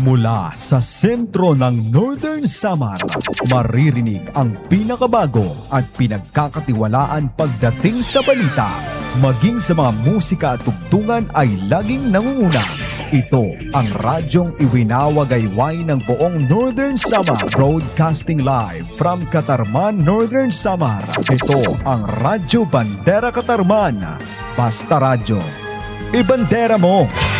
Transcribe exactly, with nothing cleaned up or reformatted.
Mula sa sentro ng Northern Samar, maririnig ang pinakabago at pinagkakatiwalaan pagdating sa balita. Maging sa mga musika at tugtungan ay laging nangunguna. Ito ang radyong iwinawagayway ng buong Northern Samar. Broadcasting live from Katarman, Northern Samar. Ito ang Radyo Bandera Katarman. Basta Radyo. Ibandera mo!